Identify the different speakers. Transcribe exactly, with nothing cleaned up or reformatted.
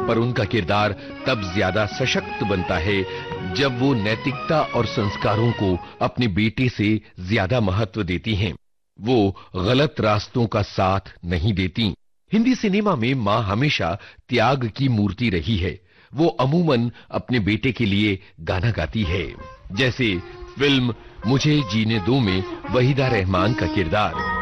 Speaker 1: पर उनका किरदार तब ज्यादा सशक्त बनता है जब वो नैतिकता और संस्कारों को अपने बेटे से ज्यादा महत्व देती हैं। वो गलत रास्तों का साथ नहीं देती। हिंदी सिनेमा में मां हमेशा त्याग की मूर्ति रही है। वो अमूमन अपने बेटे के लिए गाना गाती है, जैसे फिल्म मुझे जीने दो में वहीदा रहमान का किरदार।